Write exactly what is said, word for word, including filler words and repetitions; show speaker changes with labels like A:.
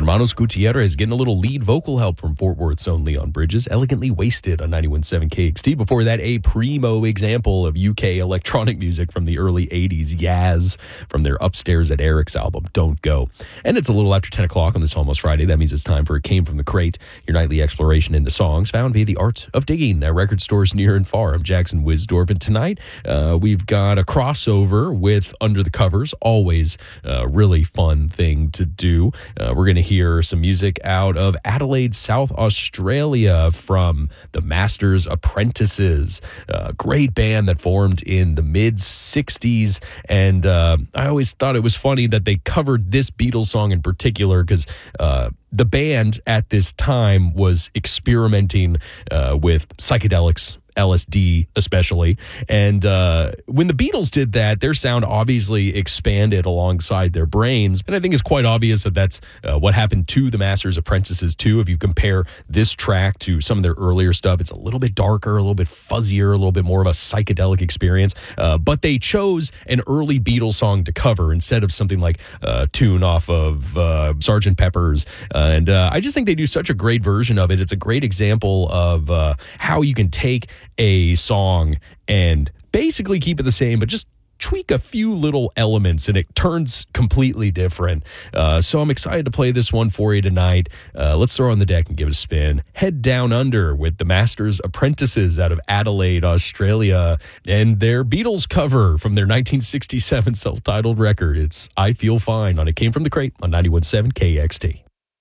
A: Hermanos Gutierrez getting a little lead vocal help from Fort Worth's own Leon Bridges. Elegantly Wasted on ninety-one point seven K X T. Before that, a primo example of U K electronic music from the early eighties, Yaz, from their Upstairs at Eric's album, Don't Go. And it's a little after ten o'clock on this Almost Friday. That means it's time for It Came From the Crate, your nightly exploration into songs found via the art of digging at record stores near and far. I'm Jackson Wisdorf, and tonight uh, we've got a crossover with Under the Covers, always a really fun thing to do. Uh, we're going to hear some music out of Adelaide, South Australia from the Masters Apprentices, a great band that formed in the mid-sixties. And uh, I always thought it was funny that they covered this Beatles song in particular because uh, the band at this time was experimenting uh, with psychedelics, L S D especially. And uh, when the Beatles did that, their sound obviously expanded alongside their brains. And I think it's quite obvious that that's uh, what happened to the Masters Apprentices too. If you compare this track to some of their earlier stuff, it's a little bit darker, a little bit fuzzier, a little bit more of a psychedelic experience. Uh, but they chose an early Beatles song to cover instead of something like a tune off of uh, Sergeant Pepper's. Uh, and uh, I just think they do such a great version of it. It's a great example of uh, how you can take a song and basically keep it the same, but just tweak a few little elements and it turns completely different. Uh, so I'm excited to play this one for you tonight. Uh, let's throw on the deck and give it a spin. Head Down Under with the Masters Apprentices out of Adelaide, Australia, and their Beatles cover from their nineteen sixty-seven self-titled record. It's I Feel Fine on It Came From the Crate on ninety-one point seven K X T.